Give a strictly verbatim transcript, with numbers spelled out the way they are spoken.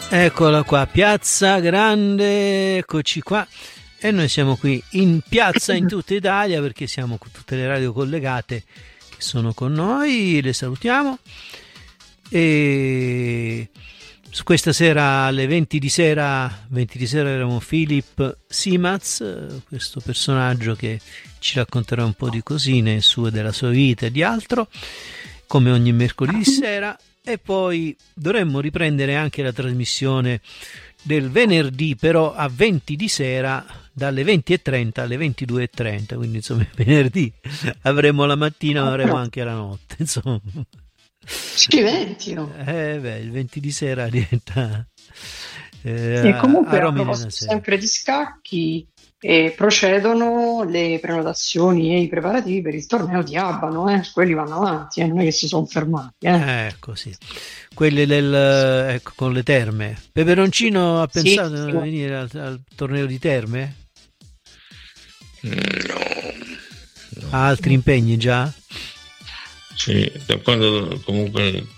Eccola qua, Piazza Grande, eccoci qua. E noi siamo qui in piazza in tutta Italia perché siamo con tutte le radio collegate che sono con noi, le salutiamo. E su questa sera alle venti di sera, venti di sera avremo Philip Simaz, questo personaggio che ci racconterà un po' di cosine sue, della sua vita e di altro, come ogni mercoledì sera. E poi dovremmo riprendere anche la trasmissione del venerdì, però a venti di sera, dalle venti e trenta alle ventidue e trenta, quindi insomma venerdì avremo la mattina ma avremo anche la notte, insomma. Sì, venti, no? Eh beh, il venti di sera diventa eh, e comunque a, a proposito sempre di scacchi, e procedono le prenotazioni e i preparativi per il torneo di Abano, eh? Quelli vanno avanti, eh? Non è che si sono fermati, eh? Ecco, sì, quelli del, ecco, con le terme. Peperoncino ha pensato sì, di venire al, al torneo di terme? No, no. Ha altri impegni già? Sì, da quando comunque